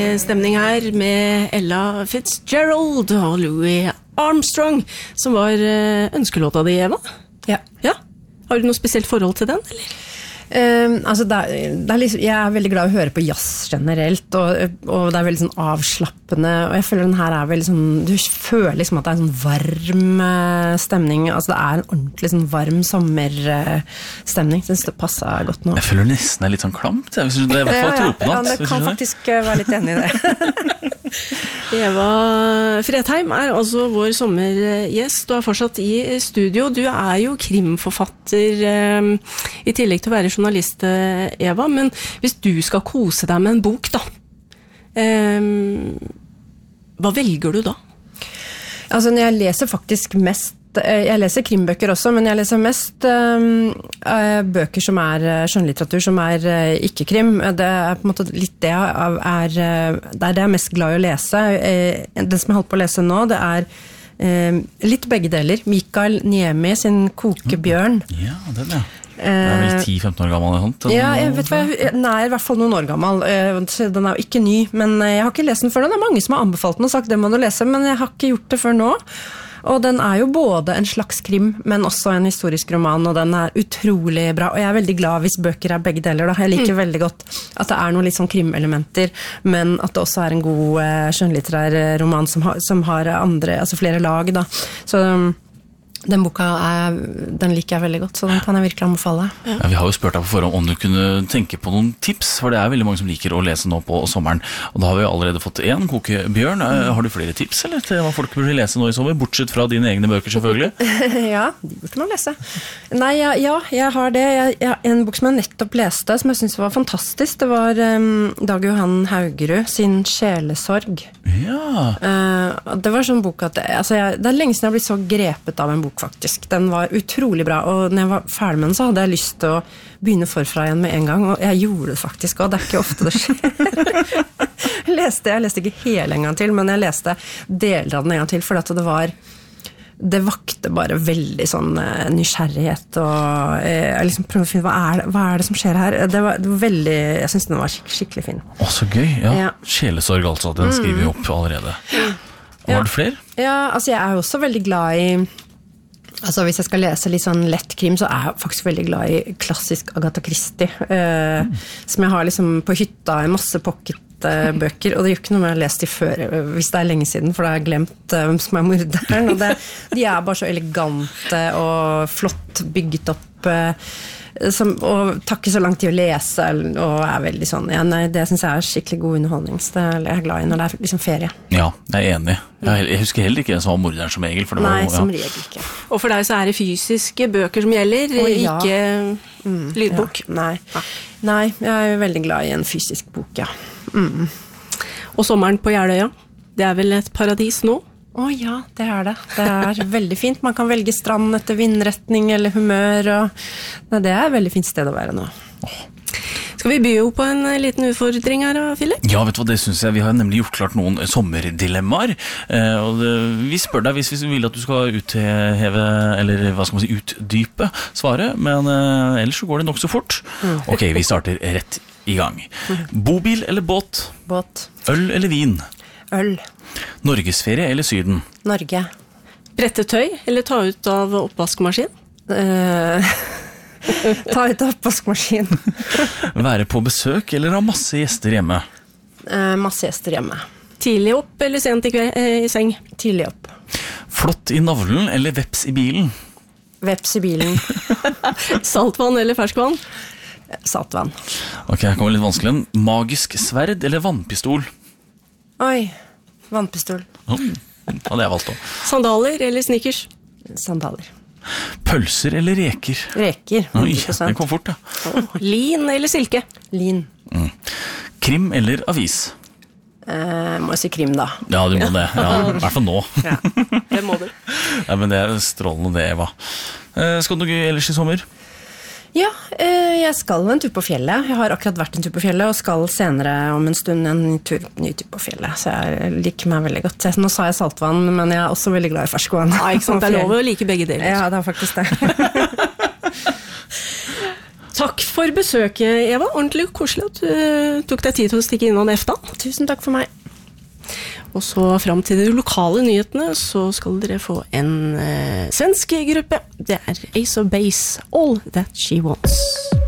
Stemning her med Ella Fitzgerald og Louis Armstrong, som var ønskelåta di, Eva. Ja. Har du noe spesielt forhold til den, eller? Altså det er liksom, jeg veldig glad i å høre på jazz generelt, og det veldig sånn avslappende, og jeg føler den her veldig sånn, du føler liksom at det en sånn varm stemning, altså det en ordentlig sånn varm sommerstemning, jeg synes det passer godt nå. Jeg føler nesten litt sånn klamt, jeg synes det i hvert fall tropnatt. Ja, det kan faktisk være litt enig i det. Eva Fredheim altså vår sommergjest, du fortsatt i studio, du jo krimforfatter i tillegg til å være journalist, Eva, men hvis du skal kose deg med en bok da, hva velger du da? Altså når jeg leser faktisk mest, jeg leser krimbøker også, men jeg leser mest bøker som skjønnlitteratur, som ikke krim. Det på en måte litt det det jeg mest glad i å lese. Det som jeg holdt på å lese nå, det litt begge deler. Mikael Niemi sin Kokebjørn. Ja, den vel 10-15 år gammel eller sånt? Ja, jeg vet hva, den i hvert fall noen år gammel. Den jo ikke ny, men jeg har ikke lest den før. Det mange som har anbefalt den og sagt det må du lese, men jeg har ikke gjort det før nå. Og den jo både en slags krim, men også en historisk roman, og den utrolig bra. Og jeg veldig glad hvis bøker begge deler da. Jeg liker veldig godt at det noen litt sånn krimelementer, men at det også en god skjønnlitterær roman som har andre, altså flere lag da. Så den boka den liker jeg veldig godt, så den kan jeg virkelig anbefale. Ja, vi har jo spurt deg på forhånd om du kunne tenke på noen tips, for det veldig mange som liker å lese nå på sommeren, og da har vi allerede fått en Kokebjørn. Har du flere tips eller til hva folk burde lese nå i sommer, bortsett fra dine egne bøker selvfølgelig? Ja, de burde man lese. Nei, ja, jeg har det. En bok som jeg nettopp leste, som jeg synes var fantastisk, det var Dag Johan Haugerud sin Sjelesorg. Ja. Det var sånn bok at det lenge siden jeg har blitt så grepet av en bok faktisk. Den var utrolig bra, og når jeg var ferdig med den så hadde jeg lyst til å begynne forfra igjen med en gang, og jeg gjorde det faktisk, og det ikke ofte det skjer. Jeg leste ikke hele en gang til, men jeg leste deler av den en gang til, for det vakte bare veldig sånn nysgjerrighet, og jeg liksom prøvde å finne hva det som skjer her. Det var veldig, jeg synes den var skikkelig fin. Så gøy, ja. Sjelesorg altså, den skriver vi opp allerede. Og har du flere? Ja, altså jeg jo også veldig glad i altså hvis jeg skal lese litt sånn lett krim, så jeg faktisk veldig glad i klassisk Agatha Christie, som jeg har liksom på hytta i masse pocketbøker, og det gjør ikke noe med å ha lest de før, hvis det lenge siden, for da har jeg glemt hvem som morderen, og de bare så elegante og flott bygget opp, og tar ikke så lang tid å lese, og veldig sånn, det synes jeg skikkelig god underholdning, så det jeg glad i når det liksom ferie. Ja, jeg enig. Jeg husker heller ikke en som var morderen som regel. For det Nei, var, som regel ikke. Og for deg så det fysiske bøker som gjelder, ikke lydbok? Ja. Nei, jeg veldig glad i en fysisk bok, ja. Og sommeren på Jeløya, det vel et paradis nå? Ja, det det. Det veldig fint. Man kan velge strand etter vindretning eller humør, og det et veldig fint sted å være nå. Skal vi by jo på en liten utfordring her, Philip? Ja, vet du hva, det synes jeg. Vi har nemlig gjort klart noen sommerdilemmaer, og vi spør deg hvis vi vil at du skal utheve, eller hva skal man si, utdype svaret, men ellers så går det nok så fort. Ok, vi starter rett i gang. Bobil eller båt? Båt. Øl eller vin? Øl. Norgesferie eller Syden? Norge. Brette tøy eller ta ut av oppvaskmaskin? Ta ut av oppvaskmaskin. Være på besøk eller ha masse gjester hjemme? Masse gjester hjemme. Tidlig opp eller sent i seng? Tidlig opp. Flott i navlen eller veps i bilen? Veps i bilen. Saltvann eller ferskvann? Saltvann. Ok, her kommer litt vanskelig. Magisk sverd eller vannpistol? Oi, vannpistol. Ja, det valgt også. Sandaler eller sneakers? Sandaler. Pølser eller reker? Reker, 100%. Oi, det kom fort, ja. Lin eller silke? Lin. Krim eller avis? Må jeg si krim da. Ja, du må det. Ja, i hvert fall nå. Ja, det må du. Ja, men det strålende det, Eva. Skal du noe ellers i sommer? Ja, jeg skal en tur på fjellet. Jeg har akkurat vært en tur på fjellet, og skal senere om en stund en ny tur på fjellet. Så jeg liker meg veldig godt. Nå sa jeg saltvann, men jeg også veldig glad i ferskvann. Ja, ikke sant? Det lov å like begge deler. Ja, det faktisk det. Takk for besøket, Eva. Ordentlig koselig at du tok deg tid til å stikke innom EFTA. Tusen takk for meg. Og så frem til de lokale nyhetene, så skal dere få en svensk gruppe. Det Ace of Base, All That She Wants.